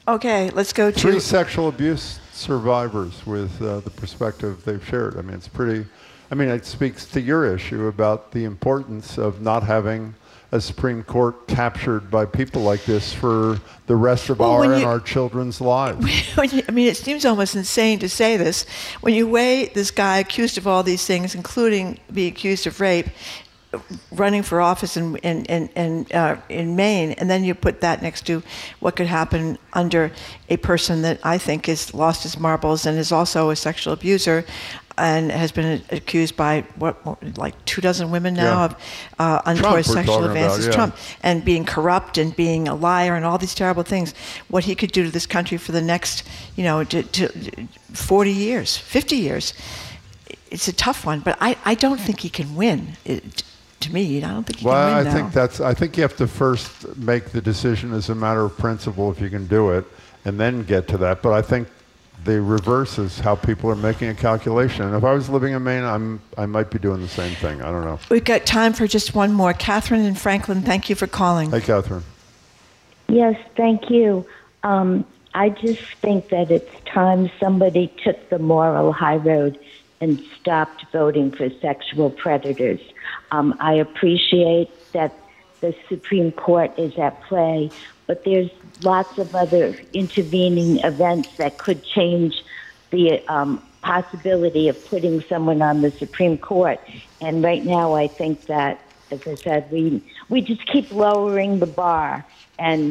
Okay, let's go to... 3 sexual abuse survivors with the perspective they've shared. I mean, it's pretty... I mean, it speaks to your issue about the importance of not having a Supreme Court captured by people like this for the rest of our children's lives. I mean, it seems almost insane to say this. When you weigh this guy accused of all these things, including being accused of rape, running for office in Maine, and then you put that next to what could happen under a person that I think has lost his marbles and is also a sexual abuser, and has been accused by like 24 women now of untoward sexual advances. Trump, and being corrupt and being a liar and all these terrible things. What he could do to this country for the next, to 40 years, 50 years. It's a tough one, but I don't think he can win. To me, I don't think he can win now. I think you have to first make the decision as a matter of principle if you can do it, and then get to that. But I think the reverse is how people are making a calculation. And if I was living in Maine, I might be doing the same thing. I don't know. We've got time for just one more. Catherine in Franklin, thank you for calling. Hey, Catherine. Yes, thank you. I just think that it's time somebody took the moral high road and stopped voting for sexual predators. I appreciate that the Supreme Court is at play, but there's lots of other intervening events that could change the possibility of putting someone on the Supreme Court. And right now, I think that, as I said, we just keep lowering the bar and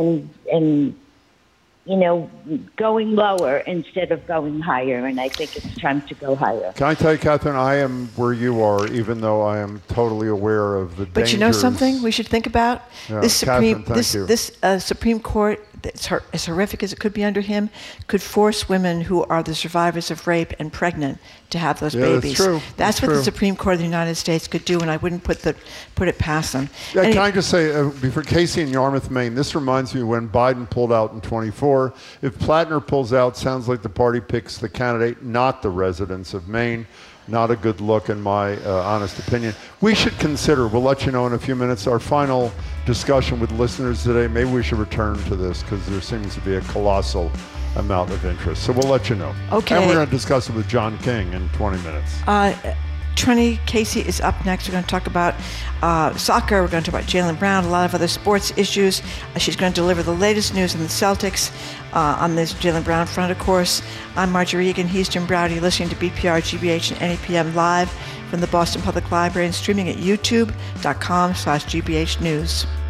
going lower instead of going higher, and I think it's time to go higher. Can I tell you, Catherine, I am where you are, even though I am totally aware of the dangers. But you know something we should think about? Yeah, This Supreme Catherine, Supreme Court, as horrific as it could be under him, could force women who are the survivors of rape and pregnant to have those babies. That's true. That's what the Supreme Court of the United States could do, and I wouldn't put it past them. Yeah, can I just say, before Casey in Yarmouth, Maine, this reminds me when Biden pulled out in 24. If Plattner pulls out, sounds like the party picks the candidate, not the residents of Maine. Not a good look, in my honest opinion. We should consider, we'll let you know in a few minutes, our final discussion with listeners today. Maybe we should return to this because there seems to be a colossal amount of interest. So we'll let you know. Okay. And we're going to discuss it with John King in 20 minutes. Trini Casey is up next. We're going to talk about soccer. We're going to talk about Jaylen Brown, a lot of other sports issues. She's going to deliver the latest news on the Celtics on this Jaylen Brown front, of course. I'm Marjorie Egan. He's Jim Browdy. Listening to BPR, GBH, and NEPM live from the Boston Public Library and streaming at youtube.com/GBH News.